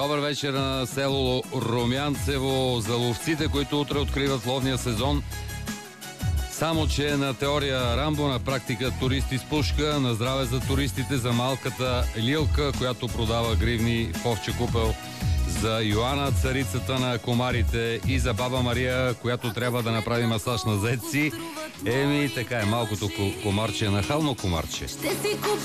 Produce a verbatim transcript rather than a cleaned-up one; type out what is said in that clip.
Добър вечер на село Румянцево за ловците, които утре откриват ловния сезон. Само, че на теория Рамбо, на практика туристи с пушка. На здраве за туристите, за малката Лилка, която продава гривни в овче купел, за Йоана, царицата на комарите, и за баба Мария, която трябва да направи масаж на зет си. Еми, така е, малкото комарче е нахално комарче.